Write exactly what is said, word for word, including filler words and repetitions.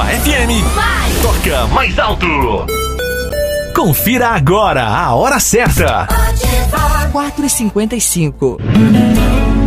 Ativa F M. Vai. Toca mais alto. Confira agora a hora certa. quatro e cinquenta e cinco.